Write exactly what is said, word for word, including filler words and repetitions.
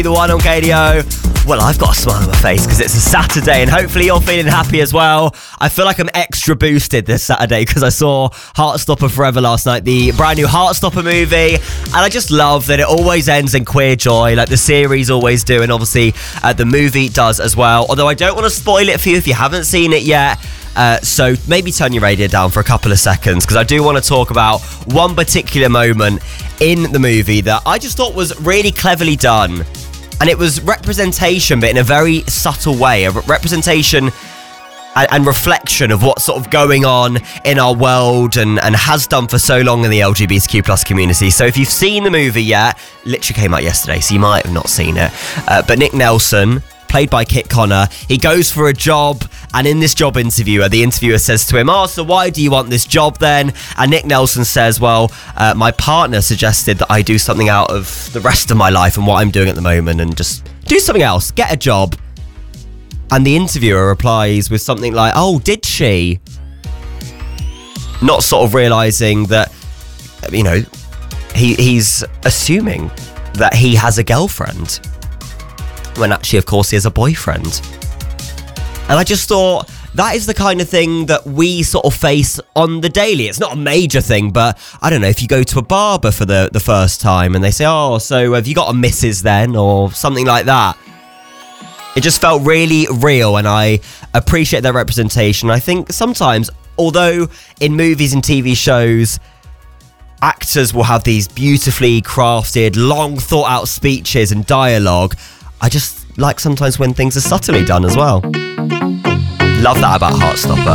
The one on K D O. Well, I've got a smile on my face because it's a Saturday and hopefully you're feeling happy as well. I feel like I'm extra boosted this Saturday because I saw Heartstopper Forever last night, the brand new Heartstopper movie, and I just love that it always ends in queer joy like the series always do, and obviously uh, the movie does as well. Although I don't want to spoil it for you if you haven't seen it yet. Uh, so maybe turn your radio down for a couple of seconds because I do want to talk about one particular moment in the movie that I just thought was really cleverly done. And it was representation, but in a very subtle way, a representation and, and reflection of what's sort of going on in our world and, and has done for so long in the L G B T Q plus community. So if you've seen the movie yet, literally came out yesterday, so you might have not seen it. Uh, but Nick Nelson, played by Kit Connor, he goes for a job, and in this job interview, the interviewer says to him, oh, so why do you want this job then? And Nick Nelson says, well, uh, my partner suggested that I do something out of the rest of my life and what I'm doing at the moment and just do something else, get a job. And the interviewer replies with something like, oh, did she? Not sort of realising that, you know, he he's assuming that he has a girlfriend, when actually, of course, he has a boyfriend. And I just thought, that is the kind of thing that we sort of face on the daily. It's not a major thing, but I don't know, if you go to a barber for the, the first time and they say, oh, so have you got a missus then? Or something like that. It just felt really real, and I appreciate their representation. I think sometimes, although in movies and T V shows, actors will have these beautifully crafted, long thought out speeches and dialogue, I just like sometimes when things are subtly done as well. Love that about Heartstopper.